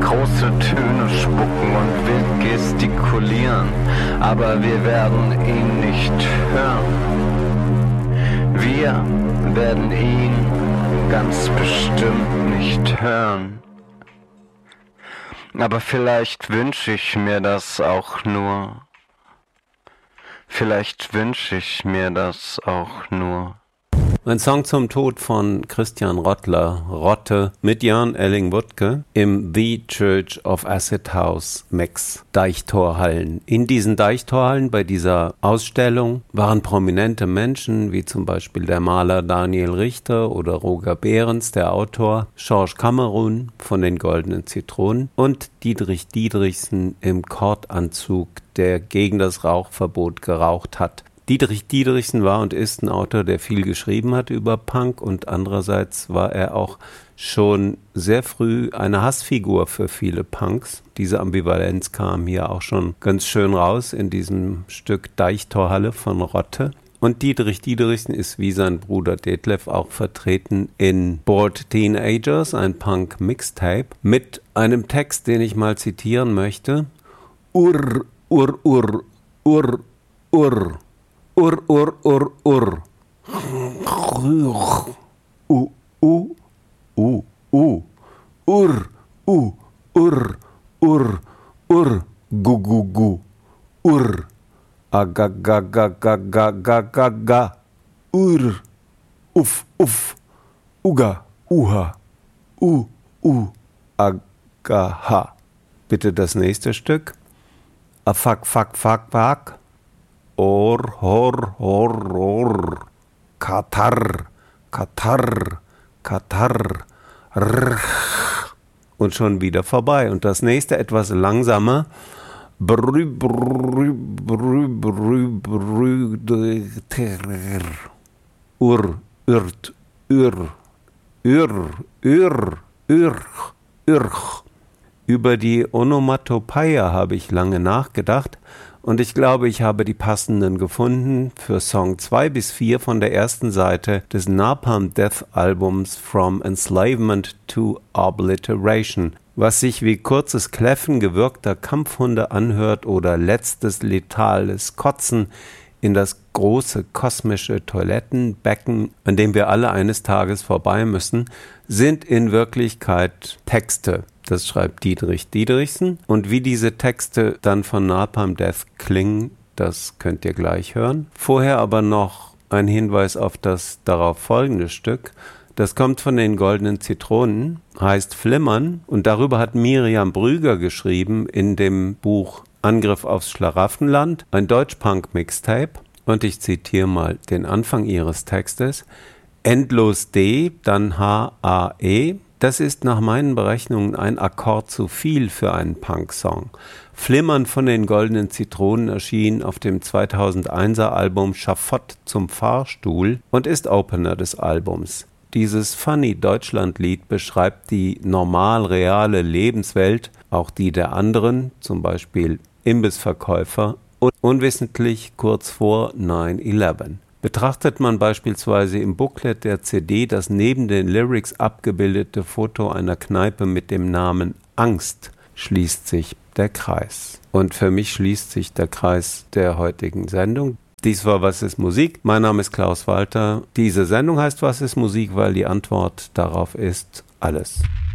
große Töne spucken und wild gestikulieren, aber wir werden ihn nicht hören. Wir werden ihn ganz bestimmt nicht hören. Aber vielleicht wünsche ich mir das auch nur. Vielleicht wünsche ich mir das auch nur. Ein Song zum Tod von Christian Rottler, Rotte, mit Jan Elling-Wuttke im The Church of Acid House Mix, Deichtorhallen. In diesen Deichtorhallen bei dieser Ausstellung waren prominente Menschen, wie zum Beispiel der Maler Daniel Richter oder Roger Behrens, der Autor, Georges Cameron von den Goldenen Zitronen und Dietrich Dietrichsen im Kordanzug, der gegen das Rauchverbot geraucht hat. Dietrich Dietrichsen war und ist ein Autor, der viel geschrieben hat über Punk, und andererseits war er auch schon sehr früh eine Hassfigur für viele Punks. Diese Ambivalenz kam hier auch schon ganz schön raus in diesem Stück Deichtorhalle von Rotte. Und Dietrich Dietrichsen ist wie sein Bruder Detlef auch vertreten in Bored Teenagers, ein Punk-Mixtape, mit einem Text, den ich mal zitieren möchte. Ur, ur, ur, ur, ur. Ur, ur, ur, ur. U, u, u, u. Ur, u, ur, ur, ur. Gu, gu, gu. Ur. Aga, ga, ga, ga, ga, ga, ga, ga. Ur. Uff, uff. Uga, uha. Aga, ha. Bitte das nächste Stück. A, fuck, fuck, fuck, fuck. Or, hor, hor, hor. Katar, Katar, Katar. Rrr. Und schon wieder vorbei. Und das nächste etwas langsamer. Brü, brü, brü, brü, brü, ur, ürt, ür, ür, ür, ürch. Über die Onomatopeia habe ich lange nachgedacht. Und ich glaube, ich habe die passenden gefunden für Song 2 bis 4 von der ersten Seite des Napalm Death Albums From Enslavement to Obliteration, was sich wie kurzes Kläffen gewürgter Kampfhunde anhört oder letztes letales Kotzen in das große kosmische Toilettenbecken, an dem wir alle eines Tages vorbei müssen, sind in Wirklichkeit Texte. Das schreibt Dietrich Dietrichsen. Und wie diese Texte dann von Napalm Death klingen, das könnt ihr gleich hören. Vorher aber noch ein Hinweis auf das darauf folgende Stück. Das kommt von den Goldenen Zitronen, heißt Flimmern. Und darüber hat Miriam Brüger geschrieben in dem Buch Angriff aufs Schlaraffenland, ein Deutsch-Punk-Mixtape. Und ich zitiere mal den Anfang ihres Textes. Endlos D, dann H-A-E. Das ist nach meinen Berechnungen ein Akkord zu viel für einen Punk-Song. Flimmern von den Goldenen Zitronen erschien auf dem 2001er Album Schafott zum Fahrstuhl und ist Opener des Albums. Dieses funny Deutschland-Lied beschreibt die normal-reale Lebenswelt, auch die der anderen, zum Beispiel Imbissverkäufer, und unwissentlich kurz vor 9/11. Betrachtet man beispielsweise im Booklet der CD das neben den Lyrics abgebildete Foto einer Kneipe mit dem Namen Angst, schließt sich der Kreis. Und für mich schließt sich der Kreis der heutigen Sendung. Dies war Was ist Musik? Mein Name ist Klaus Walter. Diese Sendung heißt Was ist Musik, weil die Antwort darauf ist alles.